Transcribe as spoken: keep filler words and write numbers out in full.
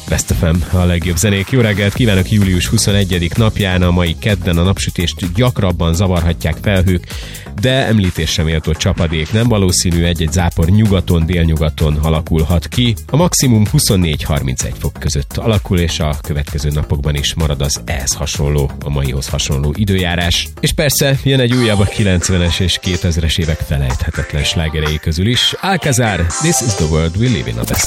Best ef em, a legjobb zenék. Jó reggelt kívánok július huszonegyedik napján, a mai kedden a napsütést gyakrabban zavarhatják felhők, de említésre méltó csapadék nem valószínű, egy-egy zápor nyugaton, délnyugaton alakulhat ki. A maximum huszonnégy-harmincegy fok között alakul, és a következő napokban is marad az ehhez hasonló, a maihoz hasonló időjárás. És persze jön egy újabb a kilencvenes és kétezres évek felejthetetlen slágerei közül is. Alcazar, This is the World We Live in, a Best